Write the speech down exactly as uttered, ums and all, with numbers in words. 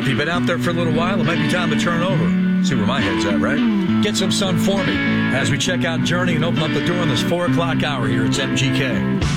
if you've been out there for a little while, it might be time to turn over. See where my head's at, right? Get some sun for me as we check out Journey and open up the door in this four o'clock hour here at M G K.